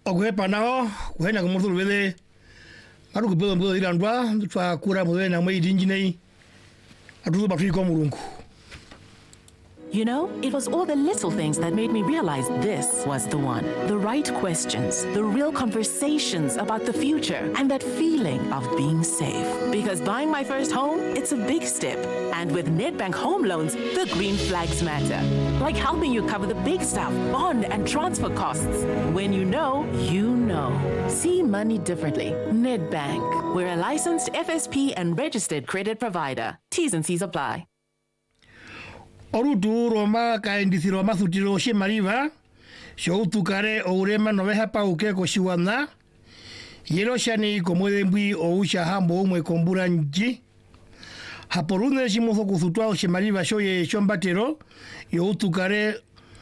Okwepa nao kuhena kumurthulu wele atu kupewa mbuzo ilandwa twa kura mwe na mwe dinjinei atu ba friko mulungu. You know, it was all the little things that made me realize this was the one. The right questions, the real conversations about the future, and that feeling of being safe. Because buying my first home, it's a big step. And with Nedbank Home Loans, the green flags matter. Like helping you cover the big stuff, bond and transfer costs. When you know, you know. See money differently. Nedbank. We're a licensed FSP and registered credit provider. T's and C's apply. Orutu Roma kaindithiro mathutiro she mariva shoutukare ourema noveha pauke koshiwana yelo shani komwede mbui ousha hambo umwe kombura nji haporune shimutho kuthutwa she mariva shoye shombatero youtukare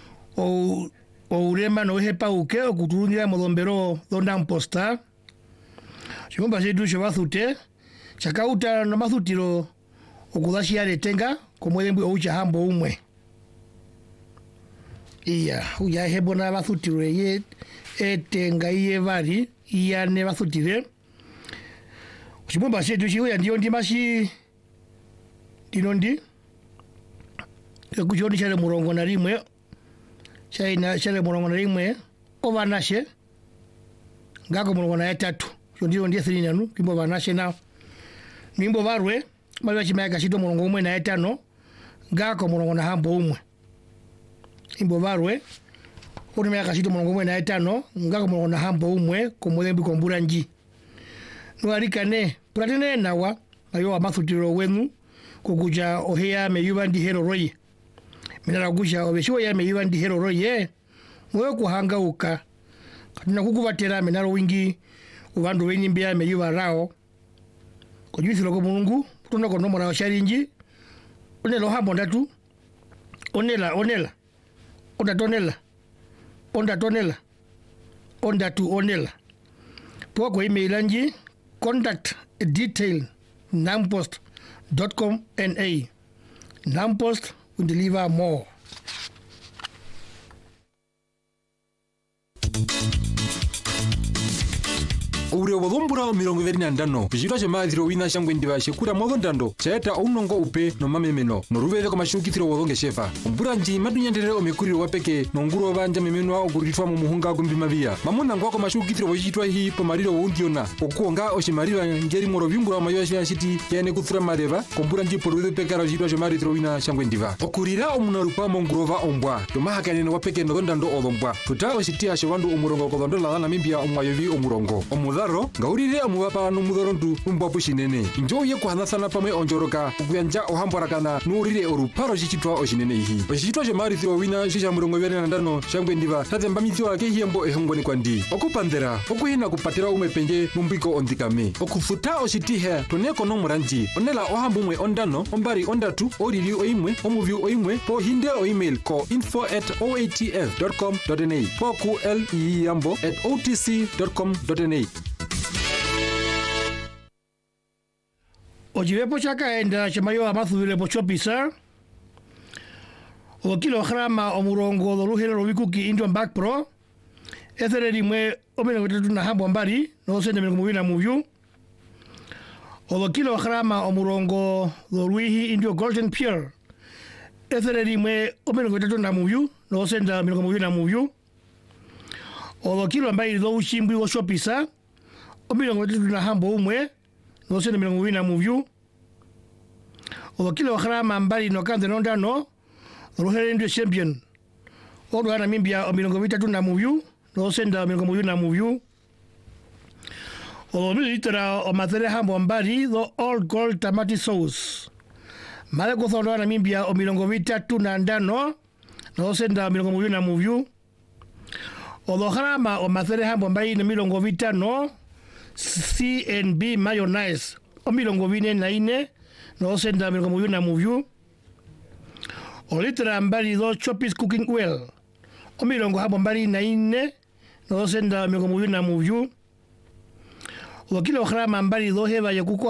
ourema noveha pauke okuturunira modombero donda mposta shimomba shedu shobathute chakauta no mathutiro okudashi yale tenga komwede mbui oucha hambo umwe iya uya hebona bathutire ye etenga ye bari iya ne bathutire shimomba shedu shiwe ndio ndimashi dinondi ekujoni chale murongo na rimwe chale murongo na rimwe obanashe ngako murongo na 3 ndio ndiye 3 nanu kimbo banashe na nimbo barwe mabya chimaya kashito murongo umwe na 5 ngako murongo na hambo umwe imbo barwe urimaya kashito murongo umwe na 5 ngako murongo na hambo umwe komwembi kombura nji nwarikane pratene nawa ayo amathutiro wenu kukuja ohea meyuba ndi hero roye minara kuja obesho ya meyuba ndi hero roye mwe kuhanga uka katina kukubatera minaro wingi ubandu wenyimbia meyuba rao kujwisilo ko Mungu tuna ko nomora osharinji onelo hambo ndatu onela ondatu onela poko email nji contact detail nampost.com.na Nampost will deliver more. Ure wadombura 25 bijira chamathiro wina shangwe ndivashe kura modondando chaeta unongo upe no mamemeno no ruvele ko mashukithiro wodonge shefa umbura nji madunyanderere omekuriro wapeke no nguro banja memeno okuritwa mu muhunga gumbima bia mamuna ngwako mashukithiro wojitwa hi pomariro wundiona okuonga oshimarira ngeri moro bimbura mayoshi ya city yene kuthura mareva kumbura nji porwe pekara jitwa chamathiro wina shangwe ndiva okurira omunarupa mongurova ombwa tomahakane no wapeke no dondando odombwa tuta oshitia shewandu umurongo ko dondola na mimbia omwayovi omurongo ngaurire omubapa numudorontu umbwapushinene njoye kuhanathana pamwe onjoroka kuyanja ohamborakana nuurire oruparo chichitwa oshinene ihi ochichitwa chemarithiro wina shisha murongo 25 shangwe ndiva tathemba mithiwa ke hiembo ehongoni kwandi okupandera okuhina kupatira umepenje mumbiko ondikame okufuta oshitihe toneko no muranji onela ohambumwe ondano ombari ondatu oriri oimwe omuvyu oimwe po hinde o email ko info@oatf.com.na po ku liyambo@otc.com.na Ojivepo chakaenda chamayo amathuvile pochopisa o kilograma omurongo doluhero robikuki into back pro ethere rimwe omene kwetu na hambo mbari no sende mene kumuvina muvyu o kilograma omurongo doluhi into golden pure ethere rimwe omene kwetu na muvyu no sende mene kumuvina muvyu o kilo mbari do uchimbwi wo shopisa omene kwetu na hambo umwe no sende mene kumuvina muvyu o kilograma mbari no kande nondano rohere ndio champion odo ana mimbia o milongo 3 na muvyu no senda milongo 2 na muvyu o militera o matere hambo mbari do all gold tomato sauce male ko thondo ana mimbia o milongo 3 na ndano no senda milongo 2 na muvyu o do grama o matere hambo mbari na milongo 5 CNB mayonnaise o milongo 4 na ine no senda milongo 2 na muvyu o litra mbali do Chopis cooking oil o milongo habo mbali na ine no senda milongo 2 na muvyu o kilograma mbali do heba ya kuko